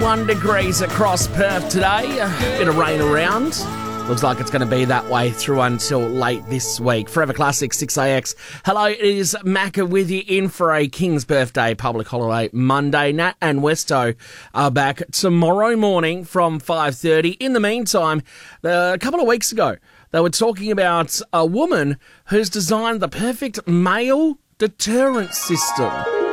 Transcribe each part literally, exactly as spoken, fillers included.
One degrees across Perth today. A bit of rain around. Looks like it's going to be that way through until late this week. Forever Classic six A X. Hello, it is Macca with you in for a King's Birthday public holiday Monday. Nat and Westo are back tomorrow morning from five thirty. In the meantime, uh, a couple of weeks ago, they were talking about a woman who's designed the perfect male deterrent system.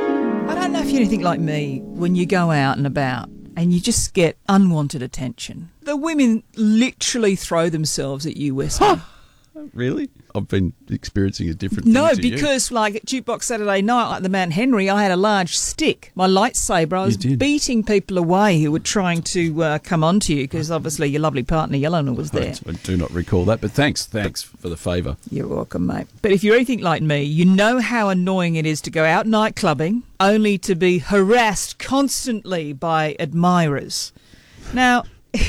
I don't know if you're anything like me when you go out and about and you just get unwanted attention. The women literally throw themselves at you, Wesley. Really? I've been experiencing a different No, thing to because like at Jukebox Saturday Night, like the Mount Henry, I had a large stick, my lightsaber. I was beating people away who were trying to uh, come onto you because obviously your lovely partner, Yelena, was there. I do not recall that, but thanks. Thanks for the favour. You're welcome, mate. But if you're anything like me, you know how annoying it is to go out night clubbing only to be harassed constantly by admirers. Now,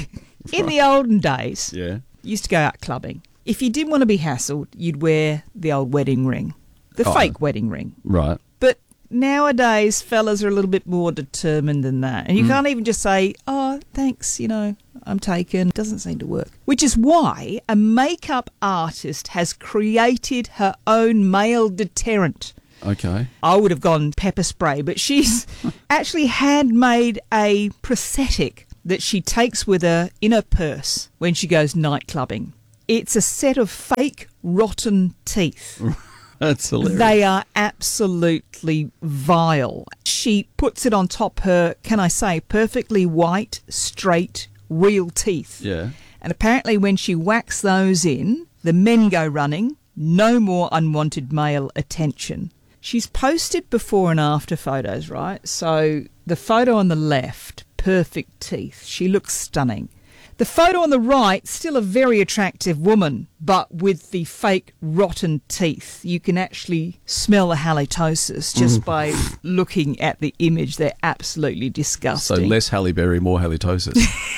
in the olden days, Yeah. you used to go out clubbing. If you didn't want to be hassled, you'd wear the old wedding ring, the Oh. fake wedding ring. Right. But nowadays, fellas are a little bit more determined than that. And you can't even just say, oh, thanks, you know, I'm taken. It doesn't seem to work. Which is why a makeup artist has created her own male deterrent. Okay. I would have gone pepper spray, but she's actually handmade a prosthetic that she takes with her in her purse when she goes night clubbing. It's a set of fake rotten teeth. That's hilarious. They are absolutely vile. She puts it on top her, can I say, perfectly white, straight, real teeth. Yeah. And apparently when she whacks those in, the men go running. No more unwanted male attention. She's posted before and after photos, right? So the photo on the left, perfect teeth. She looks stunning. The photo on the right, still a very attractive woman, but with the fake rotten teeth. You can actually smell the halitosis just by looking at the image. They're absolutely So disgusting. less Halle Berry, more halitosis.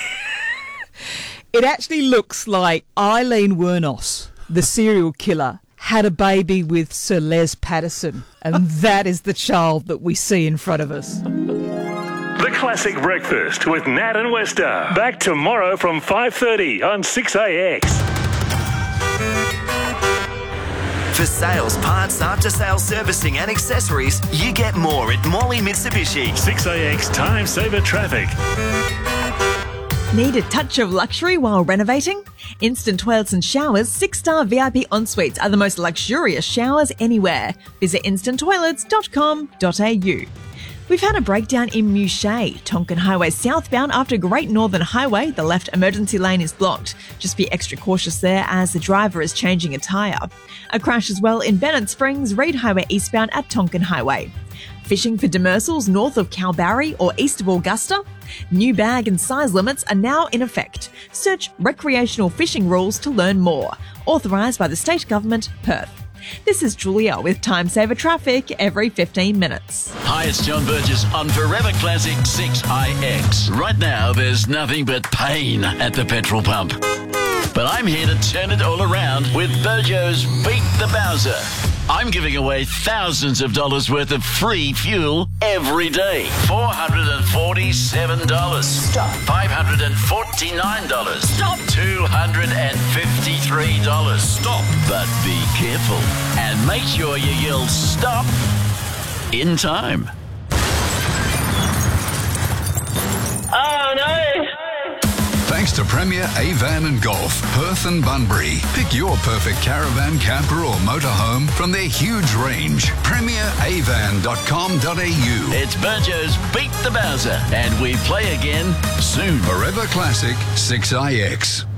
It actually looks like Eileen Wuornos, the serial killer, had a baby with Sir Les Patterson, and that is the child that we see in front of us. The Classic Breakfast with Nat and Wester. Back tomorrow from five thirty on six A X. For sales, parts, after-sales servicing and accessories, you get more at Morley Mitsubishi. six A X Time Saver Traffic. Need a touch of luxury while renovating? Instant toilets and showers, six-star V I P ensuites are the most luxurious showers anywhere. Visit instant toilets dot com dot a u. We've had a breakdown in Mouchet, Tonkin Highway southbound after Great Northern Highway. The left emergency lane is blocked. Just be extra cautious there as the driver is changing a tyre. A crash as well in Bennett Springs, Reid Highway eastbound at Tonkin Highway. Fishing for demersals north of Kalbarri or east of Augusta? New bag and size limits are now in effect. Search recreational fishing rules to learn more. Authorised by the State Government, Perth. This is Julia with Time Saver Traffic every fifteen minutes. Hi, it's John Burgess on Forever Classic six I X. Right now, there's nothing but pain at the petrol pump. But I'm here to turn it all around with Burjo's Beat the Bowser. I'm giving away thousands of dollars worth of free fuel every day. four hundred forty-seven dollars. Stop. five hundred forty-nine dollars. Stop. two hundred fifty-three dollars. Stop. But be careful and make sure you yell stop in time. Oh, no. Thanks to Premier Avan and Golf, Perth and Bunbury. Pick your perfect caravan, camper or motorhome from their huge range. premier avan dot com dot a u. It's Burjo's Beat the Bowser, and we play again soon. Forever Classic six I X.